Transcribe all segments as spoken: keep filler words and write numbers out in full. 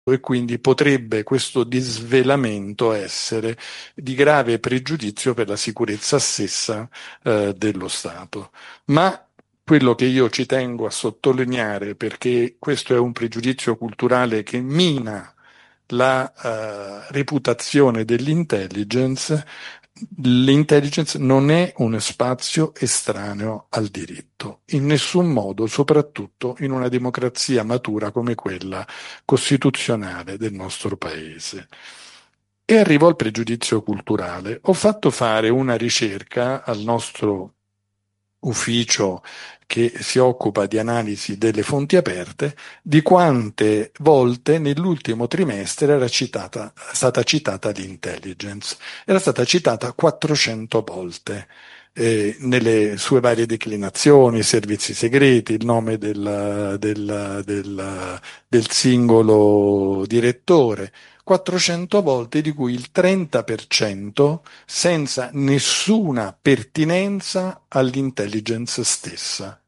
e quindi potrebbe questo disvelamento essere di grave pregiudizio per la sicurezza stessa eh, dello Stato. Ma quello che io ci tengo a sottolineare, perché questo è un pregiudizio culturale che mina la eh, reputazione dell'intelligence, l'intelligence non è uno spazio estraneo al diritto, in nessun modo, soprattutto in una democrazia matura come quella costituzionale del nostro paese. E arrivo al pregiudizio culturale. Ho fatto fare una ricerca al nostro ufficio che si occupa di analisi delle fonti aperte, di quante volte nell'ultimo trimestre era citata, stata citata l'intelligence. Era stata citata quattrocento volte. Eh, nelle sue varie declinazioni, servizi segreti, il nome del, del, del, del singolo direttore, quattrocento volte, di cui il trenta per cento senza nessuna pertinenza all'intelligence stessa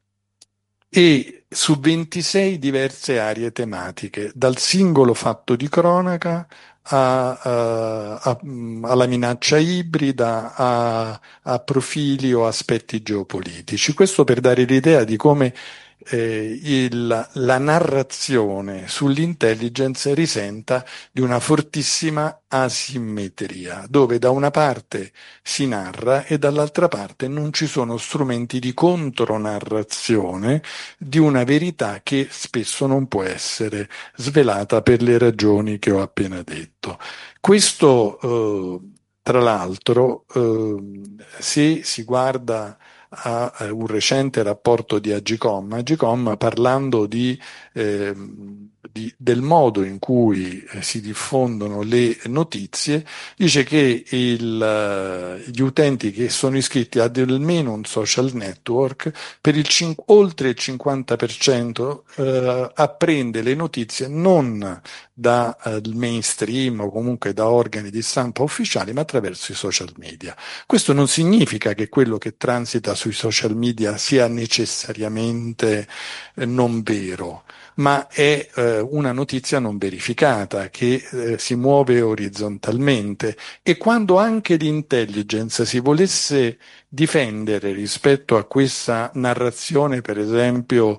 e su ventisei diverse aree tematiche, dal singolo fatto di cronaca a- a- a- alla minaccia ibrida, a, a profili o aspetti geopolitici. Questo per dare l'idea di come eh, il- la narrazione sull'intelligence risenta di una fortissima asimmetria, dove da una parte si narra e dall'altra parte non ci sono strumenti di contronarrazione di una verità che spesso non può essere svelata per le ragioni che ho appena detto. Questo, eh, tra l'altro, eh, se si guarda a eh, un recente rapporto di Agicom, Agicom parlando di, ehm, di- del modo in cui eh, si diffondono le notizie, dice che il, eh, gli utenti che sono iscritti ad almeno un social network per il cin- oltre il cinquanta per cento eh, apprende le notizie non dal mainstream o comunque da organi di stampa ufficiali, ma attraverso i social media. Questo non significa che quello che transita sui social media sia necessariamente eh, non vero, ma è eh, una notizia non verificata che eh, si muove orizzontalmente e quando anche l'intelligence si volesse difendere rispetto a questa narrazione, per esempio,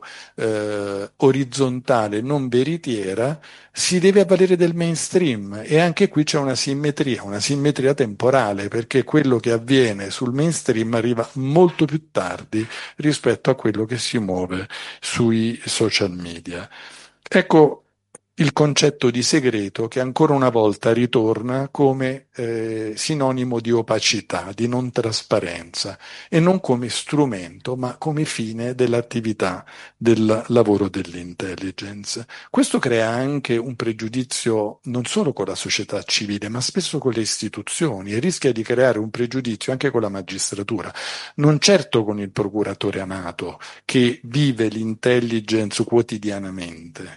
eh, orizzontale, non veritiera, si deve avvalere del mainstream e anche qui c'è una simmetria, una simmetria temporale, perché quello che avviene sul mainstream arriva molto più tardi rispetto a quello che si muove sui social media. Ecco il concetto di segreto che ancora una volta ritorna come eh, sinonimo di opacità, di non trasparenza e non come strumento, ma come fine dell'attività del lavoro dell'intelligence. Questo crea anche un pregiudizio non solo con la società civile, ma spesso con le istituzioni e rischia di creare un pregiudizio anche con la magistratura, non certo con il procuratore amato che vive l'intelligence quotidianamente,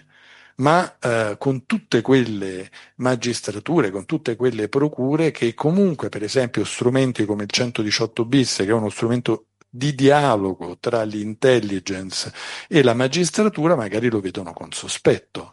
ma eh, con tutte quelle magistrature, con tutte quelle procure che comunque, per esempio, strumenti come il centodiciotto bis, che è uno strumento di dialogo tra l'intelligence e la magistratura, magari lo vedono con sospetto.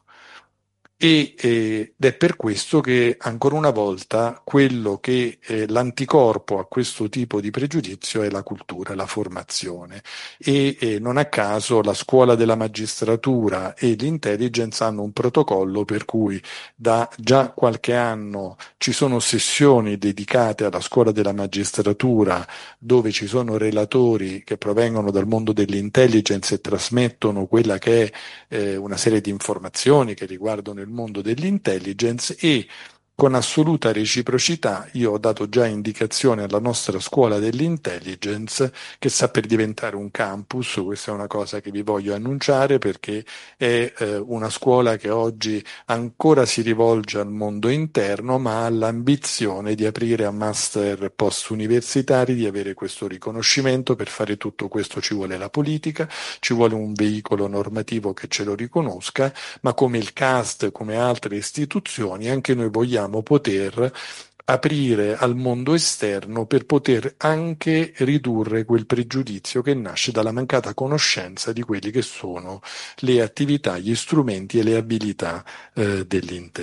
E, eh, ed è per questo che ancora una volta quello che è l'anticorpo a questo tipo di pregiudizio è la cultura, la formazione. E, eh, non a caso la scuola della magistratura e l'intelligence hanno un protocollo per cui da già qualche anno ci sono sessioni dedicate alla scuola della magistratura dove ci sono relatori che provengono dal mondo dell'intelligence e trasmettono quella che è eh, una serie di informazioni che riguardano il mondo dell'intelligence e con assoluta reciprocità io ho dato già indicazione alla nostra scuola dell'intelligence che sta per diventare un campus, questa è una cosa che vi voglio annunciare perché è eh, una scuola che oggi ancora si rivolge al mondo interno ma ha l'ambizione di aprire a master post universitari, di avere questo riconoscimento. Per fare tutto questo ci vuole la politica, ci vuole un veicolo normativo che ce lo riconosca, ma come il CAST, come altre istituzioni, anche noi vogliamo poter aprire al mondo esterno per poter anche ridurre quel pregiudizio che nasce dalla mancata conoscenza di quelli che sono le attività, gli strumenti e le abilità eh, dell'intero.